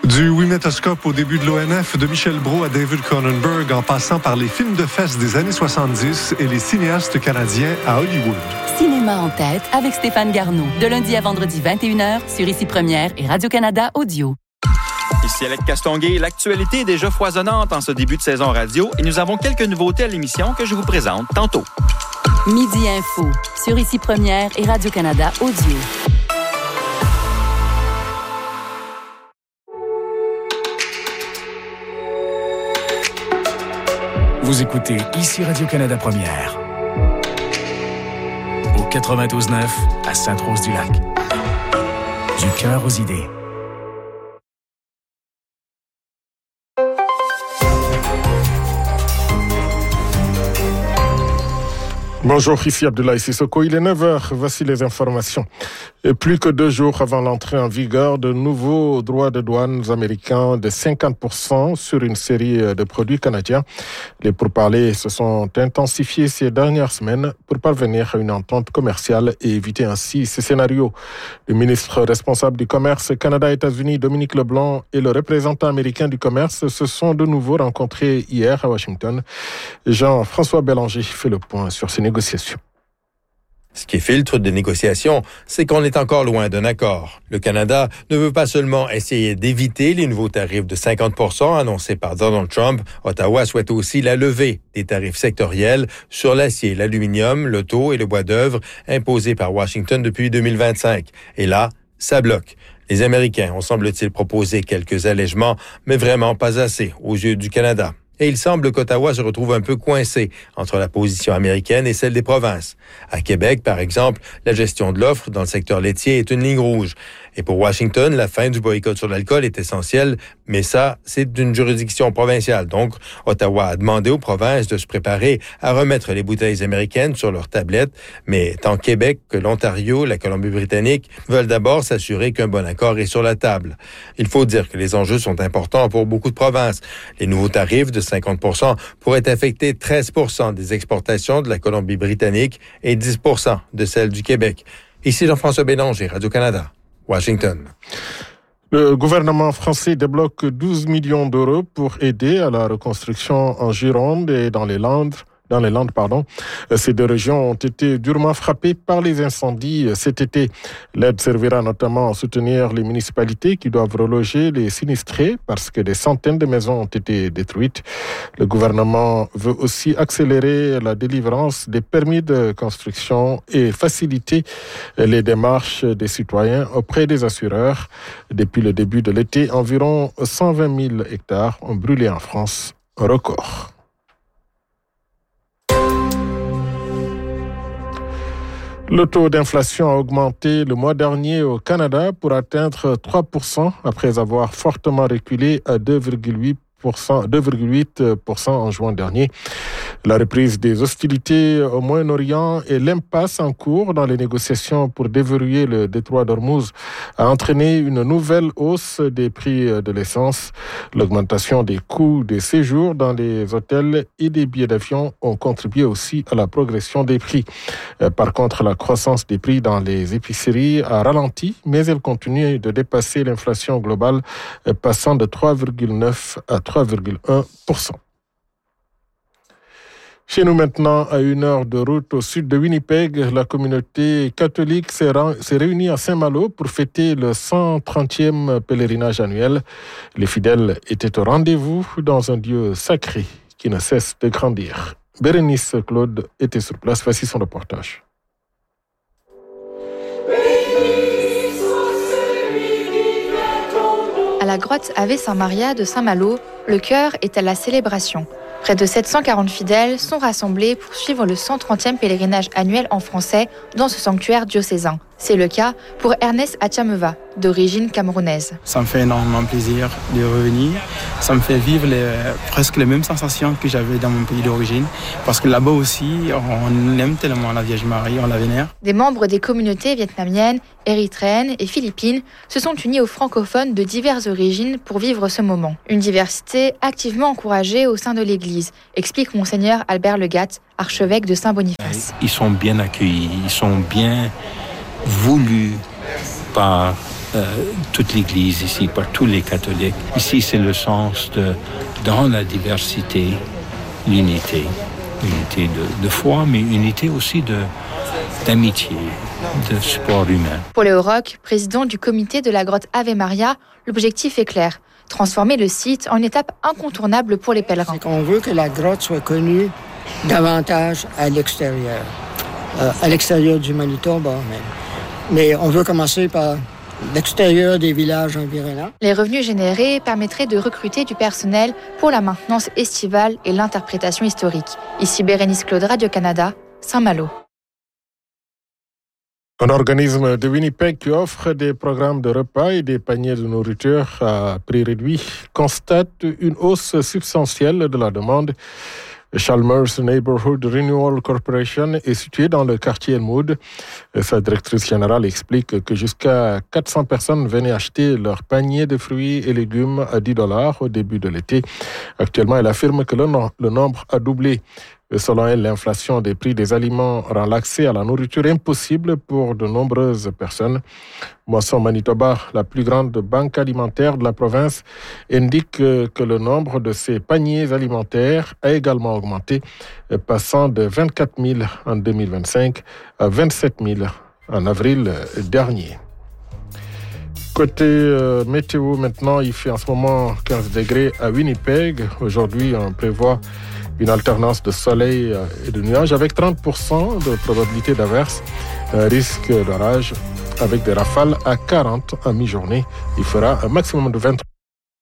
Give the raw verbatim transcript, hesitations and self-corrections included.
Du Wimetoscope au début de l'O N F, de Michel Brault à David Cronenberg, en passant par les films de fesses des années soixante-dix et les cinéastes canadiens à Hollywood. Cinéma en tête avec Stéphane Garneau, de lundi à vendredi vingt et une heures sur Ici Première et Radio-Canada Audio. Ici Alec Castonguay, l'actualité est déjà foisonnante en ce début de saison radio et nous avons quelques nouveautés à l'émission que je vous présente tantôt. Midi Info sur Ici Première et Radio-Canada Audio. Vous écoutez Ici Radio-Canada Première. Au quatre-vingt-douze neuf à Sainte-Rose-du-Lac. Du cœur aux idées. Bonjour, ici Abdoulaye Sissoko. Il est neuf heures. Voici les informations. Et plus que deux jours avant l'entrée en vigueur de nouveaux droits de douane américains de cinquante pour cent sur une série de produits canadiens, les pourparlers se sont intensifiés ces dernières semaines pour parvenir à une entente commerciale et éviter ainsi ces scénarios. Le ministre responsable du commerce Canada-États-Unis, Dominique Leblanc, et le représentant américain du commerce se sont de nouveau rencontrés hier à Washington. Jean-François Bélanger fait le point sur ces négociations. Ce qui filtre des négociations, c'est qu'on est encore loin d'un accord. Le Canada ne veut pas seulement essayer d'éviter les nouveaux tarifs de cinquante pour cent annoncés par Donald Trump. Ottawa souhaite aussi la levée des tarifs sectoriels sur l'acier, l'aluminium, l'auto et le bois d'œuvre imposés par Washington depuis deux mille vingt-cinq. Et là, ça bloque. Les Américains ont, semble-t-il, proposé quelques allègements, mais vraiment pas assez aux yeux du Canada. Et il semble qu'Ottawa se retrouve un peu coincé entre la position américaine et celle des provinces. À Québec, par exemple, la gestion de l'offre dans le secteur laitier est une ligne rouge. Et pour Washington, la fin du boycott sur l'alcool est essentielle, mais ça, c'est d'une juridiction provinciale. Donc, Ottawa a demandé aux provinces de se préparer à remettre les bouteilles américaines sur leurs tablettes, mais tant Québec que l'Ontario, la Colombie-Britannique veulent d'abord s'assurer qu'un bon accord est sur la table. Il faut dire que les enjeux sont importants pour beaucoup de provinces. Les nouveaux tarifs de cinquante pour cent pourraient affecter treize pour cent des exportations de la Colombie-Britannique et dix pour cent de celles du Québec. Ici Jean-François Bélanger, Radio-Canada, Washington. Le gouvernement français débloque douze millions d'euros pour aider à la reconstruction en Gironde et dans les Landes. Dans les Landes, pardon. Ces deux régions ont été durement frappées par les incendies cet été. L'aide servira notamment à soutenir les municipalités qui doivent reloger les sinistrés parce que des centaines de maisons ont été détruites. Le gouvernement veut aussi accélérer la délivrance des permis de construction et faciliter les démarches des citoyens auprès des assureurs. Depuis le début de l'été, environ cent vingt mille hectares ont brûlé en France, un record. Le taux d'inflation a augmenté le mois dernier au Canada pour atteindre trois pour cent après avoir fortement reculé à deux virgule huit pour cent, deux virgule huit pour cent en juin dernier. La reprise des hostilités au Moyen-Orient et l'impasse en cours dans les négociations pour déverrouiller le détroit d'Ormuz a entraîné une nouvelle hausse des prix de l'essence. L'augmentation des coûts des séjours dans les hôtels et des billets d'avion ont contribué aussi à la progression des prix. Par contre, la croissance des prix dans les épiceries a ralenti, mais elle continue de dépasser l'inflation globale, passant de trois virgule neuf à trois virgule un pour cent. Chez nous maintenant, à une heure de route au sud de Winnipeg, la communauté catholique s'est, ra- s'est réunie à Saint-Malo pour fêter le cent trentième pèlerinage annuel. Les fidèles étaient au rendez-vous dans un lieu sacré qui ne cesse de grandir. Bérénice Claude était sur place. Voici son reportage. À la grotte Ave Saint-Maria de Saint-Malo, le cœur est à la célébration. Près de sept cent quarante fidèles sont rassemblés pour suivre le cent trentième pèlerinage annuel en français dans ce sanctuaire diocésain. C'est le cas pour Ernest Achameva, d'origine camerounaise. Ça me fait énormément plaisir de revenir. Ça me fait vivre les, presque les mêmes sensations que j'avais dans mon pays d'origine. Parce que là-bas aussi, on aime tellement la Vierge Marie, on la vénère. Des membres des communautés vietnamiennes, érythréennes et philippines se sont unis aux francophones de diverses origines pour vivre ce moment. Une diversité activement encouragée au sein de l'Église, explique Monseigneur Albert Legat, archevêque de Saint-Boniface. Ils sont bien accueillis, ils sont bien voulu par euh, toute l'Église ici, par tous les catholiques. Ici, c'est le sens de, dans la diversité, l'unité. Unité de, de foi, mais unité aussi de, d'amitié, de support humain. Pour Léo Roch, président du comité de la grotte Ave Maria, l'objectif est clair. Transformer le site en étape incontournable pour les pèlerins. C'est qu'on veut que la grotte soit connue davantage à l'extérieur, euh, à l'extérieur du Manitoba même. Mais on veut commencer par l'extérieur des villages environnants. Les revenus générés permettraient de recruter du personnel pour la maintenance estivale et l'interprétation historique. Ici Bérénice Claude, Radio-Canada, Saint-Malo. Un organisme de Winnipeg qui offre des programmes de repas et des paniers de nourriture à prix réduit constate une hausse substantielle de la demande. Chalmers Neighborhood Renewal Corporation est située dans le quartier Elmwood. Sa directrice générale explique que jusqu'à quatre cents personnes venaient acheter leur panier de fruits et légumes à dix dollars au début de l'été. Actuellement, elle affirme que le, no- le nombre a doublé. Selon elle, l'inflation des prix des aliments rend l'accès à la nourriture impossible pour de nombreuses personnes. Moisson Manitoba, la plus grande banque alimentaire de la province, indique que le nombre de ces paniers alimentaires a également augmenté, passant de vingt-quatre mille en deux mille vingt-cinq à vingt-sept mille en avril dernier. Côté euh, météo maintenant, il fait en ce moment quinze degrés à Winnipeg. Aujourd'hui, on prévoit une alternance de soleil et de nuages avec trente pour cent de probabilité d'averse, un risque d'orage avec des rafales à quarante à mi-journée. Il fera un maximum de vingt-trois